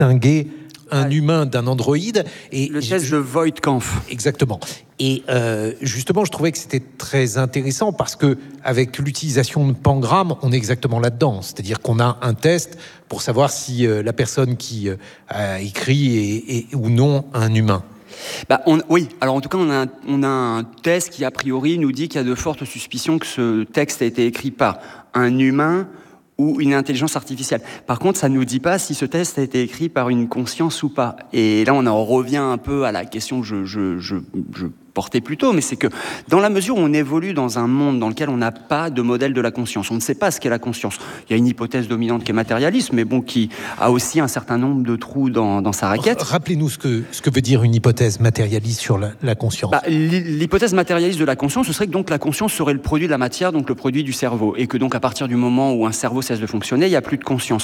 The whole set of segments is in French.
distinguer un humain d'un androïde. Et le test de Voigt-Kampff. Exactement. Et justement, je trouvais que c'était très intéressant parce que avec l'utilisation de pangrammes, on est exactement là-dedans. C'est-à-dire qu'on a un test pour savoir si la personne qui a écrit est ou non un humain. Oui, alors en tout cas, on a un test qui, a priori, nous dit qu'il y a de fortes suspicions que ce texte a été écrit par un humain ou une intelligence artificielle. Par contre, ça ne nous dit pas si ce test a été écrit par une conscience ou pas. Et là, on en revient un peu à la question que je portais plus tôt, mais c'est que dans la mesure où on évolue dans un monde dans lequel on n'a pas de modèle de la conscience, on ne sait pas ce qu'est la conscience. Il y a une hypothèse dominante qui est matérialiste, mais bon, qui a aussi un certain nombre de trous dans sa raquette. Rappelez-nous ce que veut dire une hypothèse matérialiste sur la conscience. L'hypothèse matérialiste de la conscience, ce serait que donc la conscience serait le produit de la matière, donc le produit du cerveau, et que donc à partir du moment où un cerveau cesse de fonctionner, il n'y a plus de conscience.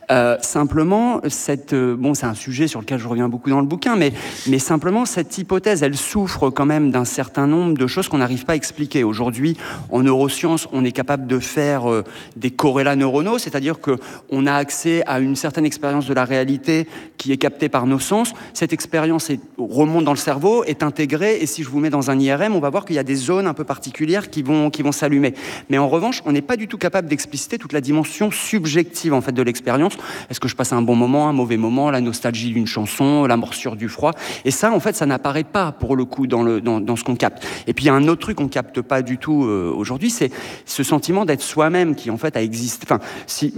Simplement, c'est un sujet sur lequel je reviens beaucoup dans le bouquin, mais simplement cette hypothèse, elle souffre quand même d'un certain nombre de choses qu'on n'arrive pas à expliquer. Aujourd'hui, en neurosciences, on est capable de faire des corrélats neuronaux, c'est-à-dire qu'on a accès à une certaine expérience de la réalité qui est captée par nos sens. Cette expérience remonte dans le cerveau, est intégrée, et si je vous mets dans un IRM, on va voir qu'il y a des zones un peu particulières qui vont s'allumer. Mais en revanche, on n'est pas du tout capable d'expliciter toute la dimension subjective en fait de l'expérience. Est-ce que je passe un bon moment, un mauvais moment, la nostalgie d'une chanson, la morsure du froid? Et ça, en fait, ça n'apparaît pas pour le coup dans ce qu'on capte. Et puis il y a un autre truc qu'on capte pas du tout aujourd'hui, c'est ce sentiment d'être soi-même qui en fait a existé. Enfin, si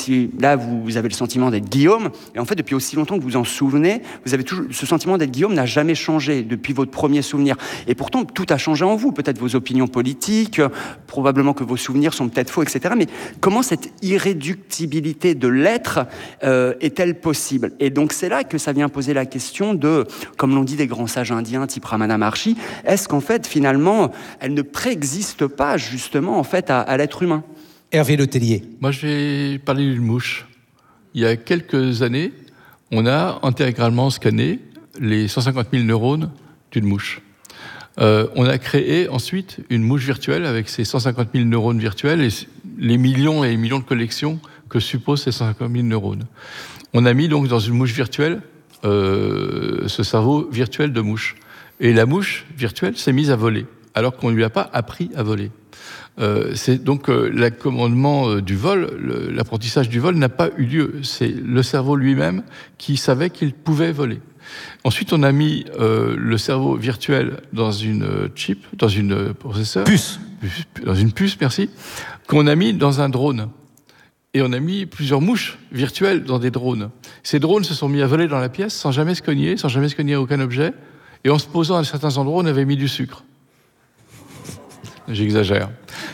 là vous avez le sentiment d'être Guillaume, et en fait depuis aussi longtemps que vous en souvenez, vous avez toujours ce sentiment d'être Guillaume n'a jamais changé depuis votre premier souvenir. Et pourtant tout a changé en vous, peut-être vos opinions politiques, probablement que vos souvenirs sont peut-être faux, etc. Mais comment cette irréductibilité de l'être est-elle possible? Et donc c'est là que ça vient poser la question de, comme l'ont dit des grands sages indiens type Ramana Maharshi, est-ce qu'en fait, finalement, elle ne préexiste pas, justement, en fait, à l'être humain? Hervé Letellier. Moi, je vais parler d'une mouche. Il y a quelques années, on a intégralement scanné les 150 000 neurones d'une mouche. On a créé ensuite une mouche virtuelle avec ces 150 000 neurones virtuels et les millions et les millions de collections que supposent ces 150 000 neurones. On a mis donc dans une mouche virtuelle ce cerveau virtuel de mouche. Et la mouche virtuelle s'est mise à voler, alors qu'on ne lui a pas appris à voler. C'est donc l'accommodement du vol, l'apprentissage du vol n'a pas eu lieu. C'est le cerveau lui-même qui savait qu'il pouvait voler. Ensuite, on a mis le cerveau virtuel dans une chip, dans une processeur. Dans une puce, merci, qu'on a mis dans un drone. Et on a mis plusieurs mouches virtuelles dans des drones. Ces drones se sont mis à voler dans la pièce sans jamais se cogner à aucun objet. Et en se posant à certains endroits, on avait mis du sucre. J'exagère.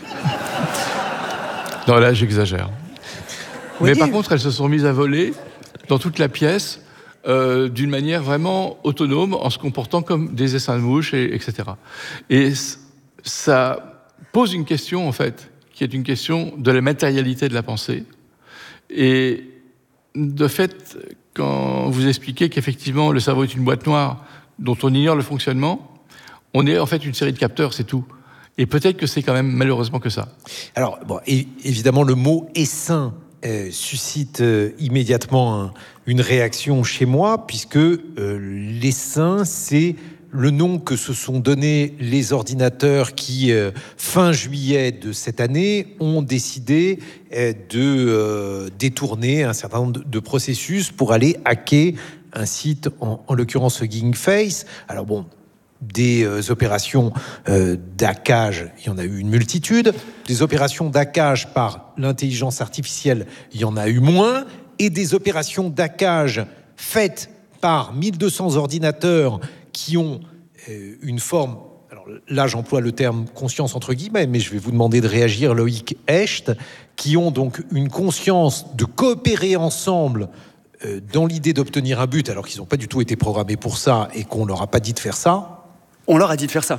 Non, là, j'exagère. Mais par contre, elles se sont mises à voler dans toute la pièce d'une manière vraiment autonome, en se comportant comme des essaims de mouches, etc. Et ça pose une question, en fait, qui est une question de la matérialité de la pensée. Et de fait, quand vous expliquez qu'effectivement, le cerveau est une boîte noire dont on ignore le fonctionnement, on est en fait une série de capteurs, c'est tout. Et peut-être que c'est quand même malheureusement que ça. Alors, évidemment, le mot « essaim » suscite immédiatement une réaction chez moi, puisque l'essaim, c'est le nom que se sont donnés les ordinateurs qui, fin juillet de cette année, ont décidé de détourner un certain nombre de processus pour aller hacker un site, en l'occurrence GeekFace. Alors bon, des opérations d'hackage, il y en a eu une multitude. Des opérations d'hackage par l'intelligence artificielle, il y en a eu moins. Et des opérations d'hackage faites par 1200 ordinateurs qui ont une forme... Alors là, j'emploie le terme « conscience » entre guillemets, mais je vais vous demander de réagir, Loïc Hecht, qui ont donc une conscience de coopérer ensemble dans l'idée d'obtenir un but, alors qu'ils n'ont pas du tout été programmés pour ça et qu'on leur a pas dit de faire ça. On leur a dit de faire ça.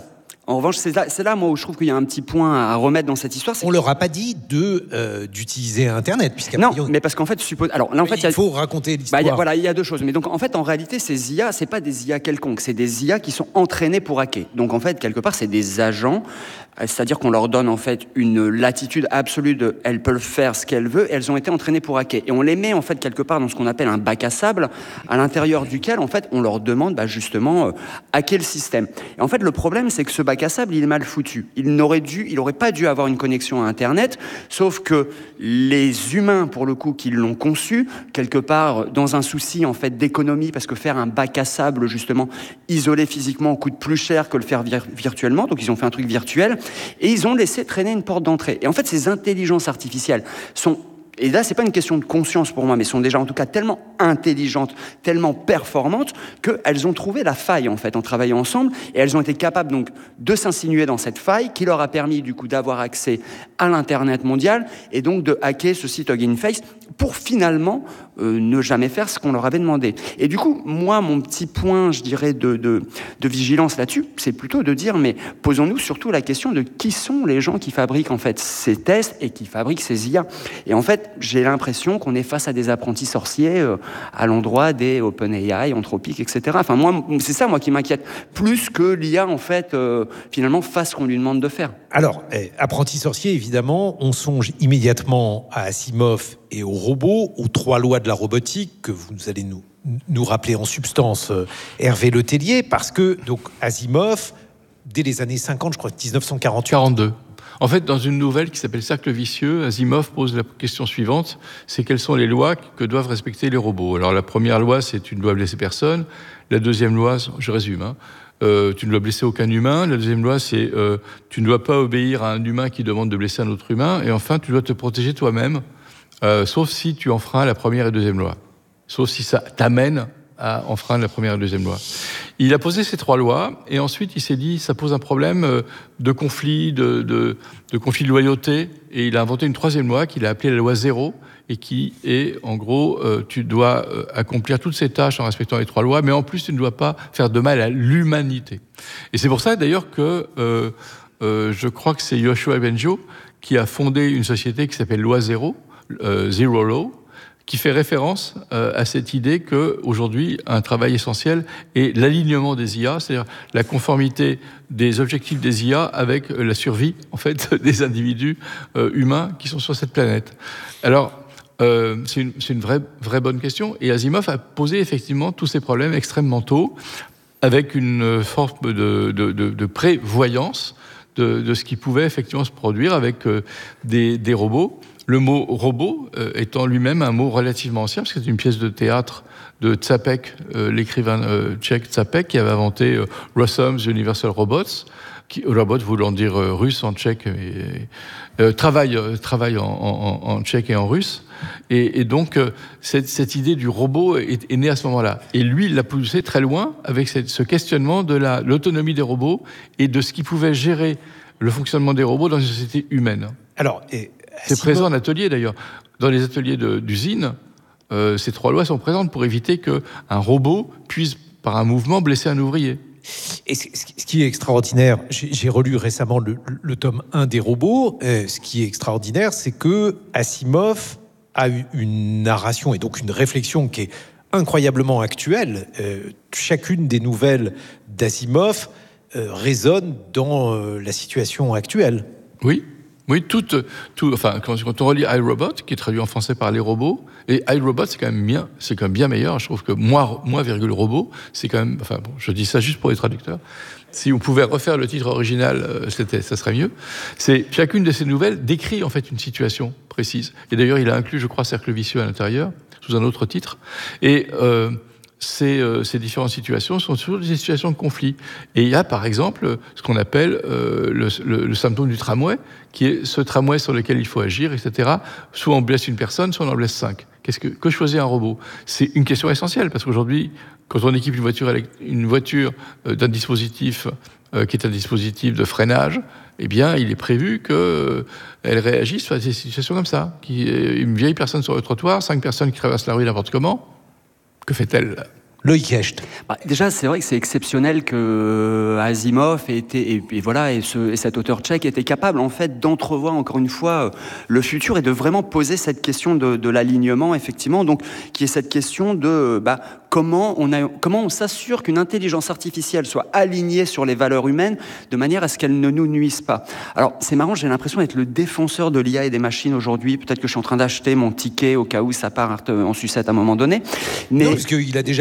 En revanche, c'est là, moi, où je trouve qu'il y a un petit point à remettre dans cette histoire. On leur a pas dit d'utiliser Internet, non, mais parce qu'en fait, alors là, en fait, il faut raconter l'histoire. Voilà, il y a deux choses. Mais donc, en fait, en réalité, ces IA, c'est pas des IA quelconques, c'est des IA qui sont entraînées pour hacker. Donc, en fait, quelque part, c'est des agents. C'est-à-dire qu'on leur donne en fait une latitude absolue de elles peuvent faire ce qu'elles veulent et elles ont été entraînées pour hacker. Et on les met en fait quelque part dans ce qu'on appelle un bac à sable à l'intérieur duquel en fait on leur demande justement hacker le système. Et en fait le problème c'est que ce bac à sable il est mal foutu. Il aurait pas dû avoir une connexion à Internet, sauf que les humains pour le coup qui l'ont conçu quelque part dans un souci en fait d'économie parce que faire un bac à sable justement isolé physiquement coûte plus cher que le faire virtuellement. Donc ils ont fait un truc virtuel. Et ils ont laissé traîner une porte d'entrée. Et en fait, ces intelligences artificielles sont... Et là, c'est pas une question de conscience pour moi, mais sont déjà en tout cas tellement intelligentes, tellement performantes, qu'elles ont trouvé la faille, en fait, en travaillant ensemble, et elles ont été capables, donc, de s'insinuer dans cette faille, qui leur a permis, du coup, d'avoir accès à l'Internet mondial, et donc de hacker ce site Hugging Face, pour finalement ne jamais faire ce qu'on leur avait demandé. Et du coup, moi, mon petit point, je dirais, de vigilance là-dessus, c'est plutôt de dire, mais posons-nous surtout la question de qui sont les gens qui fabriquent, en fait, ces tests et qui fabriquent ces IA. Et en fait, j'ai l'impression qu'on est face à des apprentis sorciers à l'endroit des OpenAI, Anthropic, etc. Enfin, moi, c'est ça, moi, qui m'inquiète. Plus que l'IA, en fait, finalement, fasse ce qu'on lui demande de faire. Alors, apprenti sorcier, évidemment, on songe immédiatement à Asimov et aux robots, aux 3 lois de la robotique que vous allez nous rappeler en substance, Hervé Letellier, parce que donc Asimov, dès les années 50, je crois 1948. 42. En fait, dans une nouvelle qui s'appelle Cercle vicieux, Asimov pose la question suivante, c'est quelles sont les lois que doivent respecter les robots. Alors la première loi, c'est tu ne dois blesser personne. La deuxième loi, je résume, tu ne dois blesser aucun humain. La deuxième loi, c'est tu ne dois pas obéir à un humain qui demande de blesser un autre humain. Et enfin, tu dois te protéger toi-même, sauf si tu enfreins la première et deuxième loi. Sauf si ça t'amène à enfreindre la première et deuxième loi. Il a posé ces 3 lois, et ensuite il s'est dit, ça pose un problème de conflit, de conflit de loyauté, et il a inventé une 3e loi qu'il a appelée la loi 0, et qui est, en gros, tu dois accomplir toutes ces tâches en respectant les 3 lois, mais en plus tu ne dois pas faire de mal à l'humanité. Et c'est pour ça d'ailleurs que je crois que c'est Yoshua Bengio qui a fondé une société qui s'appelle Loi 0, Zero Law, qui fait référence à cette idée qu'aujourd'hui, un travail essentiel est l'alignement des IA, c'est-à-dire la conformité des objectifs des IA avec la survie, en fait, des individus humains qui sont sur cette planète. Alors, c'est une vraie bonne question, et Asimov a posé effectivement tous ces problèmes extrêmement tôt, avec une forme de prévoyance de ce qui pouvait effectivement se produire avec des robots. Le mot « robot » étant lui-même un mot relativement ancien, parce que c'est une pièce de théâtre de Čapek, l'écrivain tchèque Čapek, qui avait inventé Rossum's Universal Robots, robot voulant dire russe en tchèque, travail en tchèque et en russe. Et donc, cette idée du robot est née à ce moment-là. Et lui, il l'a poussé très loin avec ce questionnement de l'autonomie des robots et de ce qui pouvait gérer le fonctionnement des robots dans une société humaine. Alors, c'est présent en atelier d'ailleurs. Dans les ateliers d'usine, ces 3 lois sont présentes pour éviter qu'un robot puisse, par un mouvement, blesser un ouvrier. Et ce qui est extraordinaire, j'ai relu récemment le tome 1 des robots, ce qui est extraordinaire, c'est que Asimov a eu une narration et donc une réflexion qui est incroyablement actuelle. Chacune des nouvelles d'Asimov résonne dans la situation actuelle. Oui, enfin, quand on relit iRobot, qui est traduit en français par les robots, et iRobot, c'est quand même bien meilleur. Je trouve que moi, robot, c'est quand même, enfin, bon, je dis ça juste pour les traducteurs. Si on pouvait refaire le titre original, ça serait mieux. Chacune de ces nouvelles décrit, en fait, une situation précise. Et d'ailleurs, il a inclus, je crois, Cercle vicieux à l'intérieur, sous un autre titre. Et, ces différentes situations sont toujours des situations de conflit. Et il y a, par exemple, ce qu'on appelle le symptôme du tramway, qui est ce tramway sur lequel il faut agir, etc. Soit on blesse une personne, soit on en blesse 5. Que choisit un robot ? C'est une question essentielle, parce qu'aujourd'hui, quand on équipe une voiture d'un dispositif qui est un dispositif de freinage, eh bien, il est prévu qu'elle réagisse face à des situations comme ça. Une vieille personne sur le trottoir, 5 personnes qui traversent la rue n'importe comment, que fait-elle ? Loïc Hecht. Déjà, c'est vrai que c'est exceptionnel que Asimov et cet auteur tchèque était capable en fait d'entrevoir encore une fois le futur et de vraiment poser cette question de l'alignement, effectivement, donc qui est cette question de comment on s'assure qu'une intelligence artificielle soit alignée sur les valeurs humaines de manière à ce qu'elle ne nous nuise pas. Alors c'est marrant, j'ai l'impression d'être le défenseur de l'IA et des machines aujourd'hui. Peut-être que je suis en train d'acheter mon ticket au cas où ça part en sucette à un moment donné. Mais... Non, parce qu'il a déjà